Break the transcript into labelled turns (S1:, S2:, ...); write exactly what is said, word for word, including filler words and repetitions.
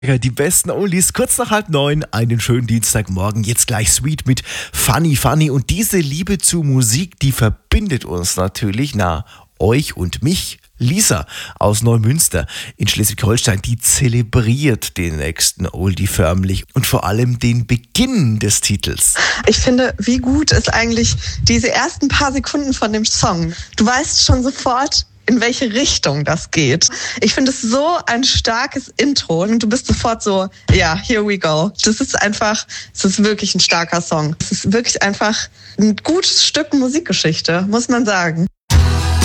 S1: Ja, die besten Oldies, kurz nach halb neun, einen schönen Dienstagmorgen, jetzt gleich Sweet mit Funny Funny. Und diese Liebe zu Musik, die verbindet uns natürlich, na, euch und mich. Lisa aus Neumünster in Schleswig-Holstein, die zelebriert den nächsten Oldie förmlich und vor allem den Beginn des Titels.
S2: Ich finde, wie gut ist eigentlich diese ersten paar Sekunden von dem Song. Du weißt schon sofort, in welche Richtung das geht. Ich finde es so ein starkes Intro und du bist sofort so, ja, here we go. Das ist einfach, es ist wirklich ein starker Song. Es ist wirklich einfach ein gutes Stück Musikgeschichte, muss man sagen.